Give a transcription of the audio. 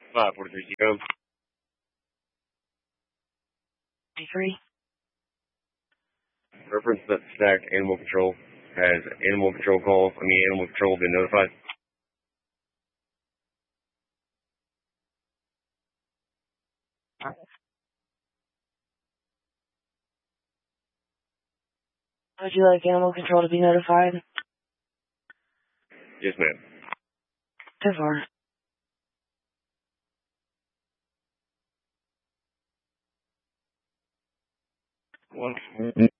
543 Seacom. 23. Reference that stacked animal control. Has animal control call, animal control been notified? Would you like animal control to be notified? Yes, ma'am. 2-4. One.